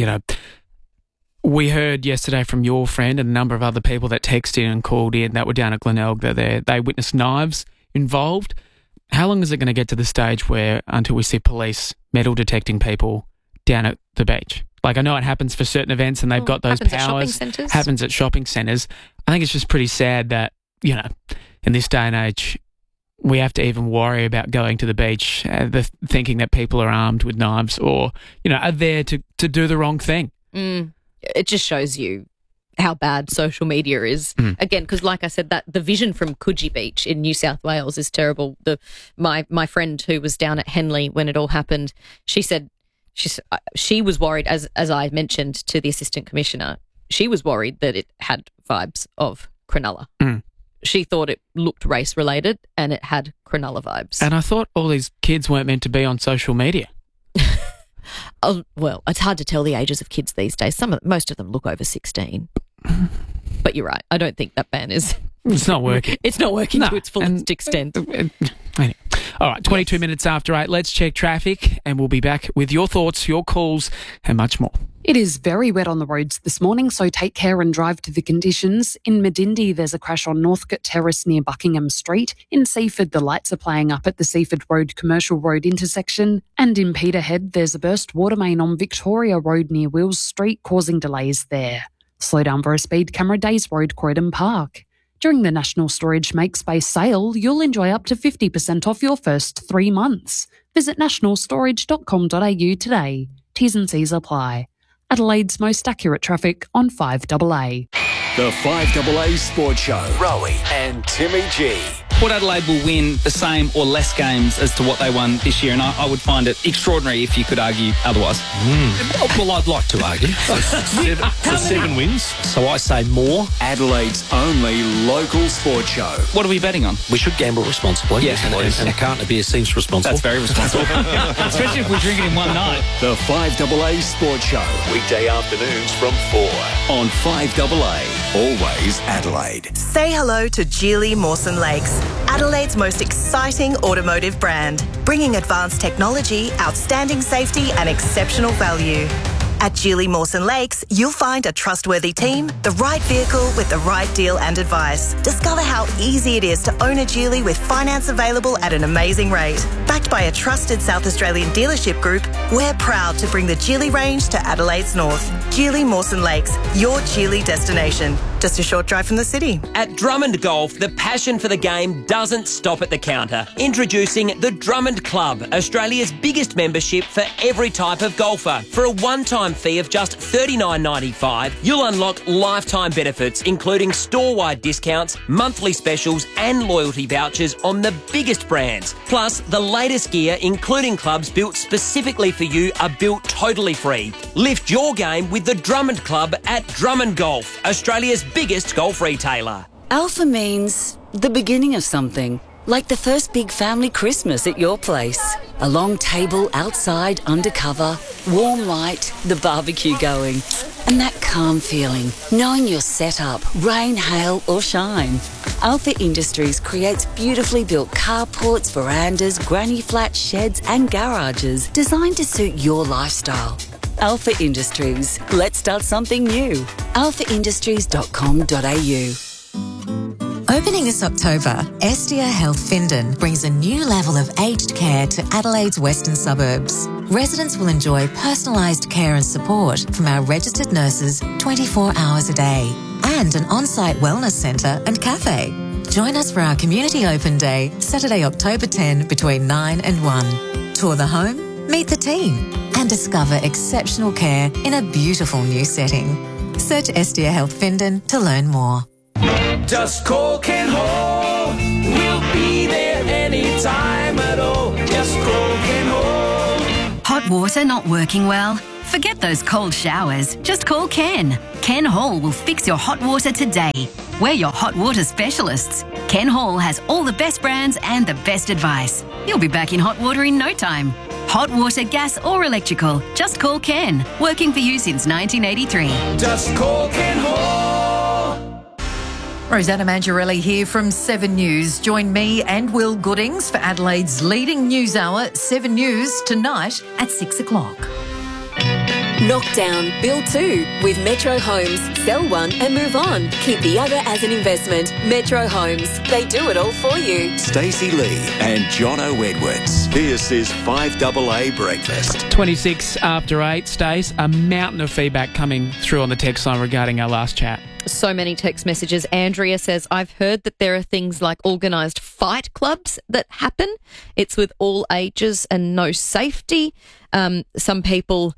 we heard yesterday from your friend and a number of other people that texted in and called in that were down at Glenelg that they witnessed knives involved. How long is it going to get to the stage until we see police metal detecting people down at the beach? Like, I know it happens for certain events and they've got those powers. Happens at shopping centres. I think it's just pretty sad that, in this day and age, we have to even worry about going to the beach, thinking that people are armed with knives or, are there to do the wrong thing. It just shows you how bad social media is. Again, because like I said, that the vision from Coogee Beach in New South Wales is terrible. My friend who was down at Henley when it all happened, she said she was worried, as I mentioned to the Assistant Commissioner, she was worried that it had vibes of Cronulla. She thought it looked race-related and it had Cronulla vibes. And I thought all these kids weren't meant to be on social media. Well, it's hard to tell the ages of kids these days. Most of them look over 16. But you're right. I don't think that ban is... It's not working. It's not working to its fullest extent. Anyway. All right, 22 minutes after 8. Let's check traffic and we'll be back with your thoughts, your calls and much more. It is very wet on the roads this morning, so take care and drive to the conditions. In Medindie, there's a crash on Northcote Terrace near Buckingham Street. In Seaford, the lights are playing up at the Seaford Road Commercial Road intersection. And in Peterhead, there's a burst water main on Victoria Road near Wills Street, causing delays there. Slow down for a speed camera, Days Road, Croydon Park. During the National Storage Make Space sale, you'll enjoy up to 50% off your first 3 months. Visit nationalstorage.com.au today. T's and C's apply. Adelaide's most accurate traffic on 5AA. The 5AA Sports Show. Rowie and Timmy G. Port Adelaide will win the same or less games as to what they won this year, and I would find it extraordinary if you could argue otherwise. Well, I'd like to argue. Seven wins. So I say more. Adelaide's only local sports show. What are we betting on? We should gamble responsibly. Yeah. And a carton of beer seems responsible. That's very responsible. Especially if we're drinking in one night. The 5AA Sports Show. Weekday afternoons from 4 on 5AA. Always Adelaide. Say hello to Geely Mawson Lakes, Adelaide's most exciting automotive brand, bringing advanced technology, outstanding safety and exceptional value. At Geely Mawson Lakes, you'll find a trustworthy team, the right vehicle with the right deal and advice. Discover how easy it is to own a Geely with finance available at an amazing rate. Backed by a trusted South Australian dealership group, we're proud to bring the Geely range to Adelaide's north. Geely Mawson Lakes, your Geely destination. Just a short drive from the city. At Drummond Golf, the passion for the game doesn't stop at the counter. Introducing the Drummond Club, Australia's biggest membership for every type of golfer. For a one-time fee of just $39.95, you'll unlock lifetime benefits, including store-wide discounts, monthly specials and loyalty vouchers on the biggest brands. Plus, the latest gear, including clubs built specifically for you, are built totally free. Lift your game with the Drummond Club at Drummond Golf, Australia's biggest golf retailer. Alpha means the beginning of something, like the first big family Christmas at your place. A long table outside, undercover, warm light, the barbecue going, and that calm feeling, knowing you're set up, rain, hail or shine. Alpha Industries creates beautifully built carports, verandas, granny flats, sheds and garages designed to suit your lifestyle. Alpha Industries. Let's start something new. alphaindustries.com.au. Opening this October, Estia Health Findon brings a new level of aged care to Adelaide's western suburbs. Residents will enjoy personalised care and support from our registered nurses 24 hours a day and an on-site wellness centre and cafe. Join us for our Community Open Day, Saturday, October 10 between 9 and 1. Tour the home, meet the team and discover exceptional care in a beautiful new setting. Search Estia Health Findon to learn more. Just call Ken Hall. We'll be there anytime at all. Just call Ken Hall. Hot water not working well? Forget those cold showers. Just call Ken. Ken Hall will fix your hot water today. We're your hot water specialists. Ken Hall has all the best brands and the best advice. You'll be back in hot water in no time. Hot water, gas or electrical. Just call Ken. Working for you since 1983. Just call Ken Hall. Rosanna Mangiarelli here from 7 News. Join me and Will Goodings for Adelaide's leading news hour, 7 News, tonight at 6 o'clock. Knockdown, build 2 with Metro Homes. Sell one and move on. Keep the other as an investment. Metro Homes. They do it all for you. Stacey Lee and Jono Edwards. This is 5AA Breakfast. 26 after 8, Stace. A mountain of feedback coming through on the text line regarding our last chat. So many text messages. Andrea says, I've heard that there are things like organised fight clubs that happen. It's with all ages and no safety. Some people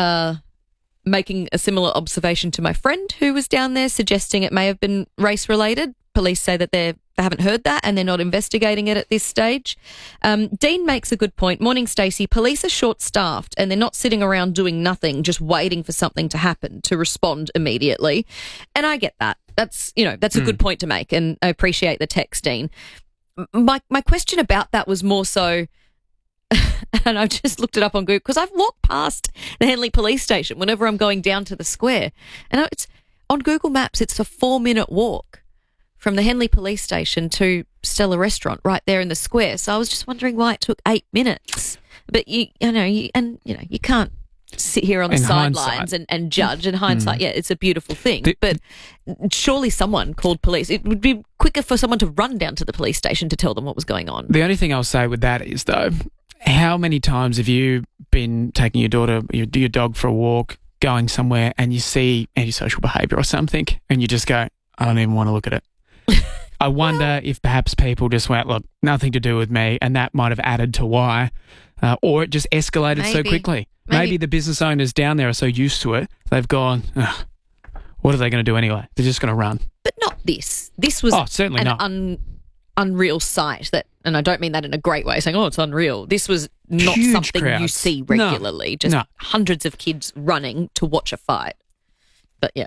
making a similar observation to my friend who was down there, suggesting it may have been race-related. Police say that they haven't heard that and they're not investigating it at this stage. Dean makes a good point. Morning, Stacey. Police are short-staffed and they're not sitting around doing nothing, just waiting for something to happen to respond immediately. And I get that. That's a good point to make, and I appreciate the text, Dean. My question about that was more so, and I've just looked it up on Google because I've walked past the Henley Police Station whenever I'm going down to the square. And it's on Google Maps, it's a 4-minute walk from the Henley Police Station to Stella Restaurant right there in the square. So I was just wondering why it took 8 minutes. But you can't sit here on the sidelines and judge. In hindsight, yeah, it's a beautiful thing. But surely someone called police. It would be quicker for someone to run down to the police station to tell them what was going on. The only thing I'll say with that is, though, how many times have you been taking your dog for a walk, going somewhere, and you see antisocial behaviour or something, and you just go, I don't even want to look at it. I wonder if perhaps people just went, look, nothing to do with me, and that might have added to why, or it just escalated so quickly. Maybe the business owners down there are so used to it, they've gone, what are they going to do anyway? They're just going to run. But not this. This was certainly not. Unreal sight that, and I don't mean that in a great way, saying, it's unreal. This was not Huge something crowds. you see regularly. Hundreds of kids running to watch a fight. But yeah.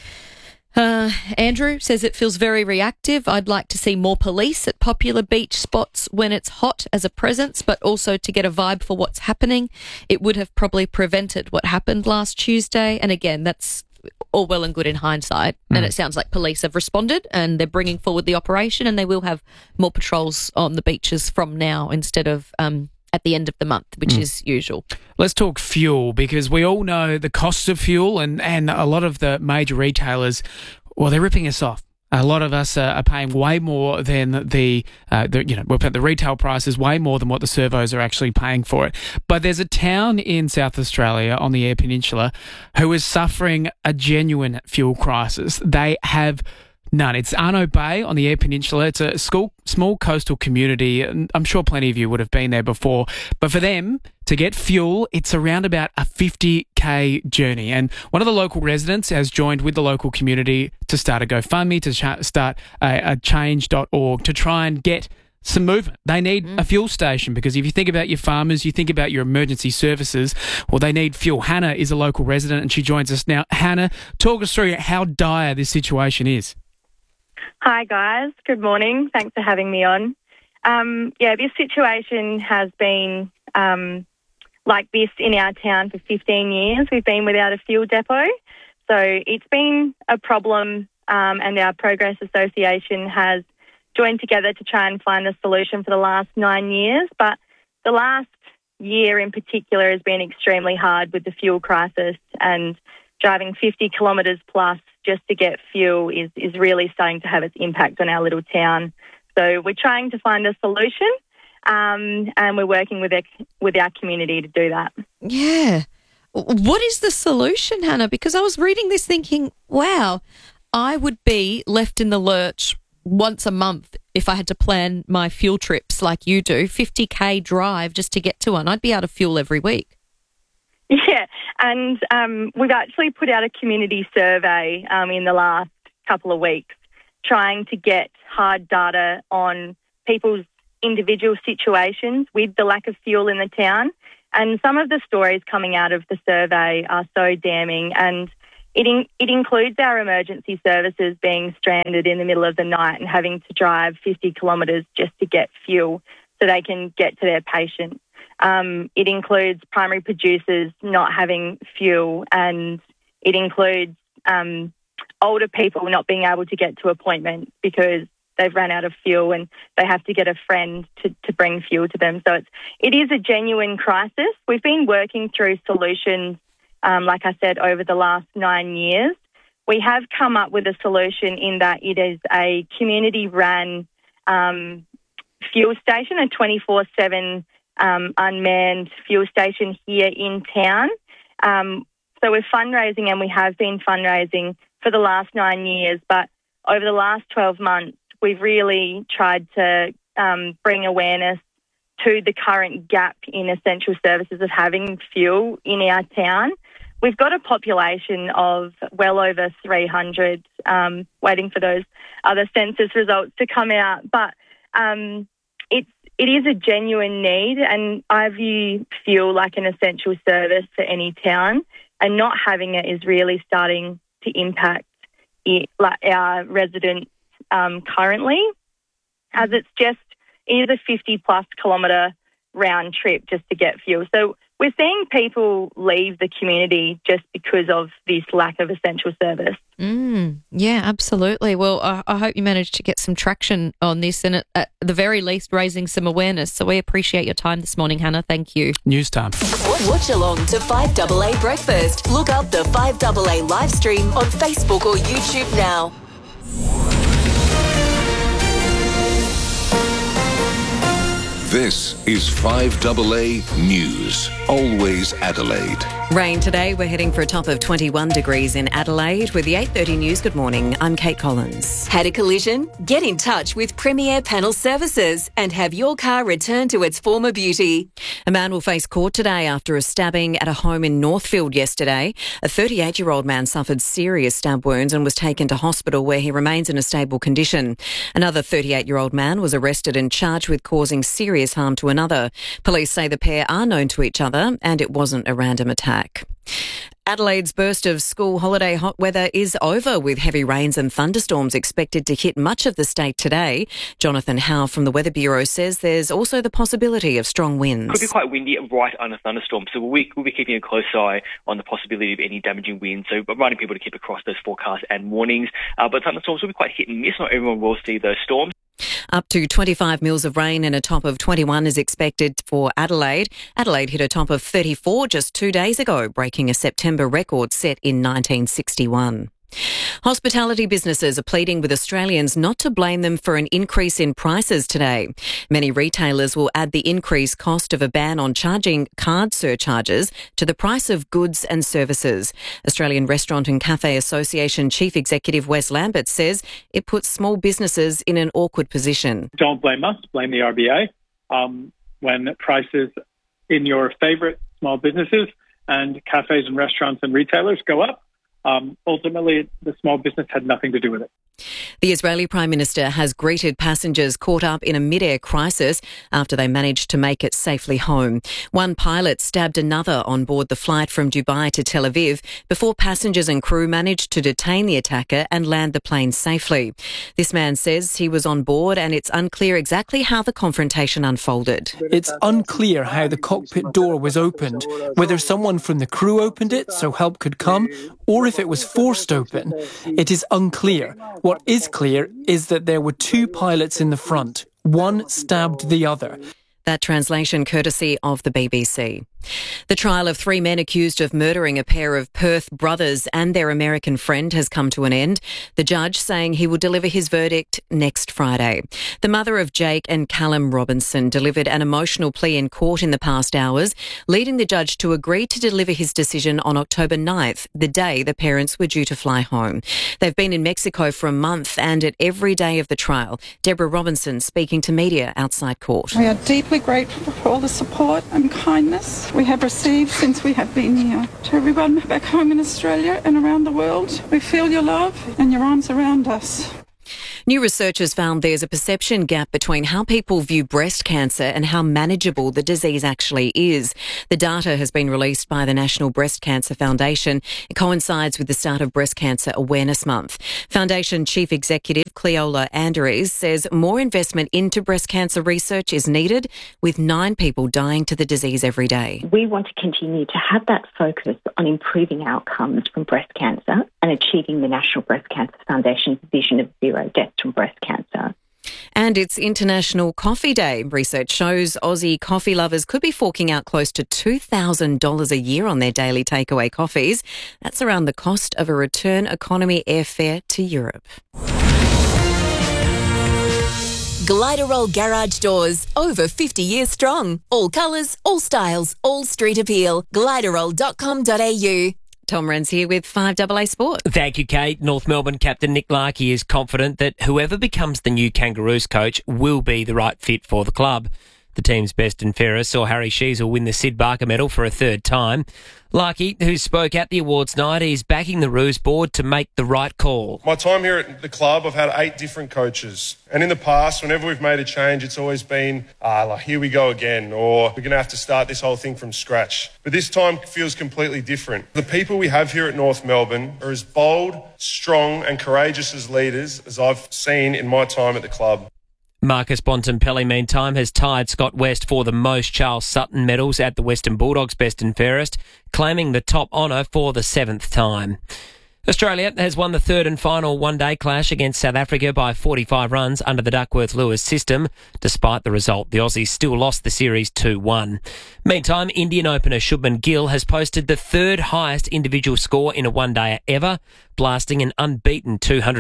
Andrew says it feels very reactive. I'd like to see more police at popular beach spots when it's hot as a presence, but also to get a vibe for what's happening. It would have probably prevented what happened last Tuesday. And again, that's all well and good in hindsight. And it sounds like police have responded and they're bringing forward the operation, and they will have more patrols on the beaches from now instead of at the end of the month, which is usual. Let's talk fuel, because we all know the cost of fuel, and a lot of the major retailers, well, they're ripping us off. A lot of us are paying way more than we're paying the retail prices way more than what the servos are actually paying for it. But there's a town in South Australia on the Eyre Peninsula who is suffering a genuine fuel crisis. They have none. It's Arno Bay on the Eyre Peninsula. It's a small coastal community, and I'm sure plenty of you would have been there before. But for them to get fuel, it's around about a 50k journey. And one of the local residents has joined with the local community to start a GoFundMe, to start a change.org to try and get some movement. They need a fuel station, because if you think about your farmers, you think about your emergency services, well, they need fuel. Hannah is a local resident and she joins us now. Hannah, talk us through how dire this situation is. Hi, guys. Good morning. Thanks for having me on. This situation has been like this in our town for 15 years. We've been without a fuel depot. So it's been a problem, and our Progress Association has joined together to try and find a solution for the last 9 years. But the last year in particular has been extremely hard with the fuel crisis, and driving 50 kilometres plus just to get fuel is really starting to have its impact on our little town. So we're trying to find a solution, and we're working with our community to do that. Yeah. What is the solution, Hannah? Because I was reading this thinking, wow, I would be left in the lurch once a month if I had to plan my fuel trips like you do, 50K drive just to get to one. I'd be out of fuel every week. Yeah, and we've actually put out a community survey in the last couple of weeks trying to get hard data on people's individual situations with the lack of fuel in the town. And some of the stories coming out of the survey are so damning, and it includes our emergency services being stranded in the middle of the night and having to drive 50 kilometres just to get fuel so they can get to their patient. It includes primary producers not having fuel, and it includes older people not being able to get to appointments because they've run out of fuel and they have to get a friend to bring fuel to them. So it is a genuine crisis. We've been working through solutions, like I said, over the last 9 years. We have come up with a solution in that it is a community-run fuel station, a 24/7 unmanned fuel station here in town. So we're fundraising, and we have been fundraising for the last 9 years, but over the last 12 months, we've really tried to bring awareness to the current gap in essential services of having fuel in our town. We've got a population of well over 300, waiting for those other census results to come out, but it is a genuine need, and I view fuel like an essential service for any town, and not having it is really starting to impact our residents currently, as it is a 50-plus kilometre round trip just to get fuel. So we're seeing people leave the community just because of this lack of essential service. Yeah, absolutely. Well, I hope you managed to get some traction on this, and at the very least raising some awareness. So we appreciate your time this morning, Hannah. Thank you. News time. Watch along to 5AA Breakfast. Look up the 5AA live stream on Facebook or YouTube now. This is 5AA News. Always Adelaide. Rain today. We're heading for a top of 21 degrees in Adelaide. With the 8:30 news, good morning. I'm Kate Collins. Had a collision? Get in touch with Premier Panel Services and have your car returned to its former beauty. A man will face court today after a stabbing at a home in Northfield yesterday. A 38-year-old man suffered serious stab wounds and was taken to hospital, where he remains in a stable condition. Another 38-year-old man was arrested and charged with causing serious harm to another. Police say the pair are known to each other and it wasn't a random attack. Adelaide's burst of school holiday hot weather is over, with heavy rains and thunderstorms expected to hit much of the state today. Jonathan Howe from the Weather Bureau says there's also the possibility of strong winds. Could be quite windy right under thunderstorms, so we'll be keeping a close eye on the possibility of any damaging winds. So reminding people to keep across those forecasts and warnings. But thunderstorms will be quite hit and miss. Not everyone will see those storms. Up to 25 mils of rain and a top of 21 is expected for Adelaide. Adelaide hit a top of 34 just 2 days ago, breaking a September record set in 1961. Hospitality businesses are pleading with Australians not to blame them for an increase in prices today. Many retailers will add the increased cost of a ban on charging card surcharges to the price of goods and services. Australian Restaurant and Cafe Association Chief Executive Wes Lambert says it puts small businesses in an awkward position. Don't blame us, blame the RBA. When prices in your favourite small businesses and cafes and restaurants and retailers go up, ultimately, the small business had nothing to do with it. The Israeli Prime Minister has greeted passengers caught up in a mid-air crisis after they managed to make it safely home. One pilot stabbed another on board the flight from Dubai to Tel Aviv before passengers and crew managed to detain the attacker and land the plane safely. This man says he was on board and it's unclear exactly how the confrontation unfolded. It's unclear how the cockpit door was opened, whether someone from the crew opened it so help could come, or if it was forced open. It is unclear. What is clear is that there were two pilots in the front. One stabbed the other. That translation courtesy of the BBC. The trial of 3 men accused of murdering a pair of Perth brothers and their American friend has come to an end. The judge saying he will deliver his verdict next Friday. The mother of Jake and Callum Robinson delivered an emotional plea in court in the past hours, leading the judge to agree to deliver his decision on October 9th, the day the parents were due to fly home. They've been in Mexico for a month, and at every day of the trial, Deborah Robinson speaking to media outside court. We are deeply grateful for all the support and kindness we have received since we have been here. To everyone back home in Australia and around the world, we feel your love and your arms around us. New research has found there's a perception gap between how people view breast cancer and how manageable the disease actually is. The data has been released by the National Breast Cancer Foundation. It coincides with the start of Breast Cancer Awareness Month. Foundation Chief Executive Cleola Andrews says more investment into breast cancer research is needed, with 9 people dying to the disease every day. We want to continue to have that focus on improving outcomes from breast cancer and achieving the National Breast Cancer Foundation's vision of zero deaths from breast cancer. And it's International Coffee Day. Research shows Aussie coffee lovers could be forking out close to $2,000 a year on their daily takeaway coffees. That's around the cost of a return economy airfare to Europe. Gliderol Garage Doors, over 50 years strong. All colours, all styles, all street appeal. Gliderol.com.au. Tom Wren's here with 5AA Sport. Thank you, Kate. North Melbourne captain Nick Larkey is confident that whoever becomes the new Kangaroos coach will be the right fit for the club. The team's best and fairest saw Harry Sheezel win the Sid Barker medal for a third time. Larkey, who spoke at the awards night, is backing the Roos board to make the right call. My time here at the club, I've had 8 different coaches. And in the past, whenever we've made a change, it's always been, here we go again, or we're going to have to start this whole thing from scratch. But this time feels completely different. The people we have here at North Melbourne are as bold, strong and courageous as leaders as I've seen in my time at the club. Marcus Bontempelli, meantime, has tied Scott West for the most Charles Sutton medals at the Western Bulldogs Best and Fairest, claiming the top honour for the 7th time. Australia has won the third and final one-day clash against South Africa by 45 runs under the Duckworth-Lewis system. Despite the result, the Aussies still lost the series 2-1. Meantime, Indian opener Shubman Gill has posted the third highest individual score in a one-dayer ever, blasting an unbeaten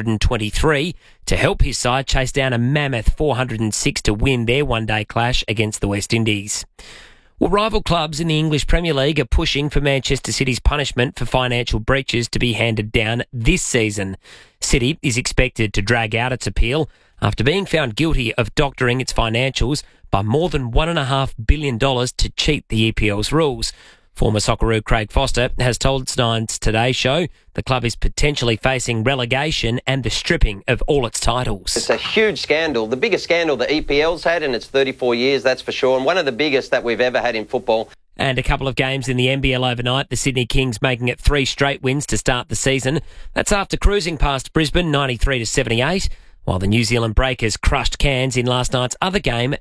223 to help his side chase down a mammoth 406 to win their one-day clash against the West Indies. Well, rival clubs in the English Premier League are pushing for Manchester City's punishment for financial breaches to be handed down this season. City is expected to drag out its appeal after being found guilty of doctoring its financials by more than $1.5 billion to cheat the EPL's rules. Former Socceroo Craig Foster has told Nine's Today Show the club is potentially facing relegation and the stripping of all its titles. It's a huge scandal, the biggest scandal the EPL's had in its 34 years, that's for sure, and one of the biggest that we've ever had in football. And a couple of games in the NBL overnight, the Sydney Kings making it 3 straight wins to start the season. That's after cruising past Brisbane 93-78, while the New Zealand Breakers crushed Cairns in last night's other game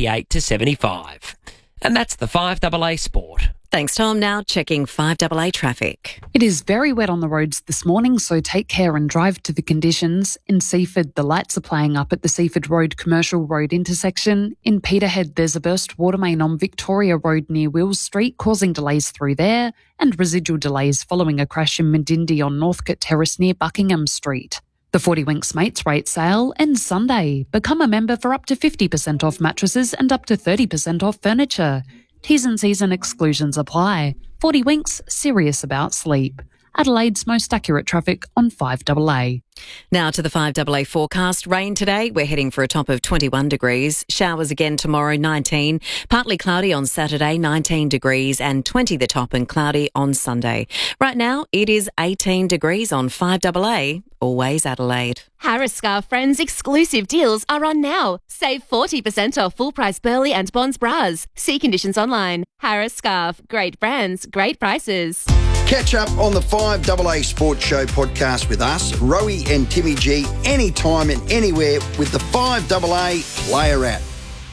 98-75. And that's the 5AA Sport. Thanks, Tom. Now checking 5AA traffic. It is very wet on the roads this morning, so take care and drive to the conditions. In Seaford, the lights are playing up at the Seaford Road Commercial Road intersection. In Peterhead, there's a burst water main on Victoria Road near Wills Street, causing delays through there, and residual delays following a crash in Medindi on Northcote Terrace near Buckingham Street. The 40 Winks Mates Rate Sale ends Sunday. Become a member for up to 50% off mattresses and up to 30% off furniture. T's and C's and exclusions apply. 40 Winks, serious about sleep. Adelaide's most accurate traffic on 5AA. Now to the 5AA forecast. Rain today. We're heading for a top of 21 degrees. Showers again tomorrow, 19. Partly cloudy on Saturday, 19 degrees, and 20 the top and cloudy on Sunday. Right now, it is 18 degrees on 5AA. Always Adelaide. Harris Scarf Friends exclusive deals are on now. Save 40% off full price Burley and Bonds bras. See conditions online. Harris Scarf. Great brands, great prices. Catch up on the 5AA Sports Show podcast with us, Rowie and Timmy G, anytime and anywhere with the 5AA Player app.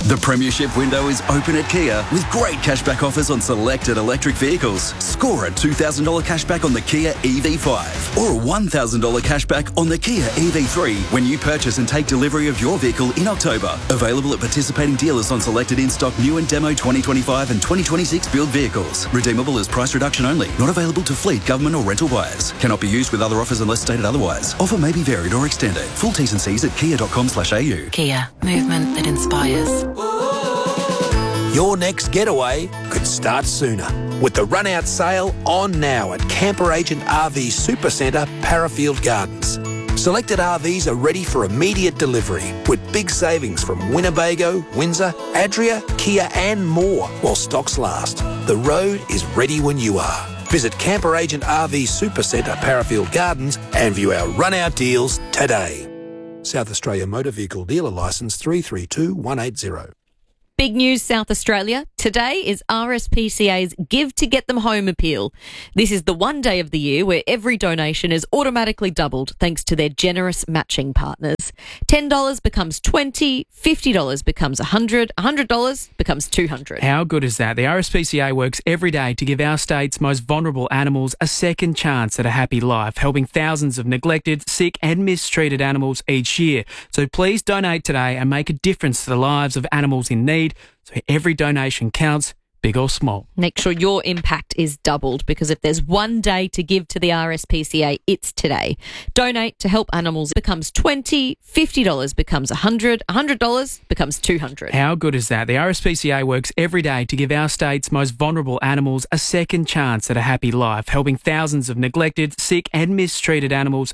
The premiership window is open at Kia with great cashback offers on selected electric vehicles. Score a $2,000 cashback on the Kia EV5 or a $1,000 cashback on the Kia EV3 when you purchase and take delivery of your vehicle in October. Available at participating dealers on selected in-stock new and demo 2025 and 2026 build vehicles. Redeemable as price reduction only. Not available to fleet, government or rental buyers. Cannot be used with other offers unless stated otherwise. Offer may be varied or extended. Full T's and C's at kia.com/au. Kia. Movement that inspires. Your next getaway could start sooner with the run-out sale on now at Camper Agent RV Supercentre, Parafield Gardens. Selected RVs are ready for immediate delivery with big savings from Winnebago, Windsor, Adria, Kia and more while stocks last. The road is ready when you are. Visit Camper Agent RV Supercentre, Parafield Gardens and view our run-out deals today. South Australia Motor Vehicle Dealer Licence 332180. Big news, South Australia. Today is RSPCA's Give to Get Them Home appeal. This is the one day of the year where every donation is automatically doubled thanks to their generous matching partners. $10 becomes $20, $50 becomes $100, $100 becomes $200. How good is that? The RSPCA works every day to give our state's most vulnerable animals a second chance at a happy life, helping thousands of neglected, sick and mistreated animals each year. So please donate today and make a difference to the lives of animals in need. So every donation counts, big or small. Make sure your impact is doubled because if there's one day to give to the RSPCA, it's today. Donate to help animals becomes $20, $50 becomes $100, $100 becomes $200. How good is that? The RSPCA works every day to give our state's most vulnerable animals a second chance at a happy life, helping thousands of neglected, sick and mistreated animals